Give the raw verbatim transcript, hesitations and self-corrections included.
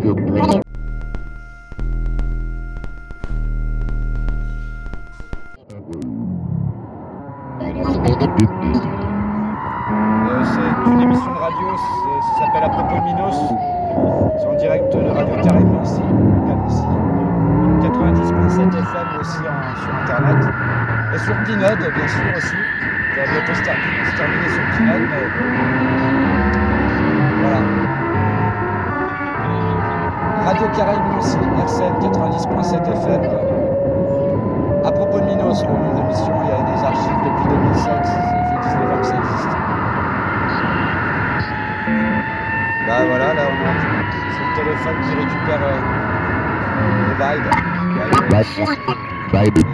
Euh, c'est une émission de radio, c'est- ça s'appelle À propos de Minos. C'est en direct de Radio Caraïbes Nancy, local ici. quatre-vingt-dix virgule sept F M aussi en- sur internet. Et sur Pinode, bien sûr aussi. Ça va bientôt se terminer, se terminer sur Pinode, mais voilà. Radio Caraïbes Nancy, R C N quatre-vingt-dix virgule sept F M. À propos de Minos, le nom de l'émission, il y a des archives depuis deux mille sept, ça fait dix-neuf ans que ça existe. Bah voilà, là on a c'est le téléphone qui récupère euh, le vibe. Vibe.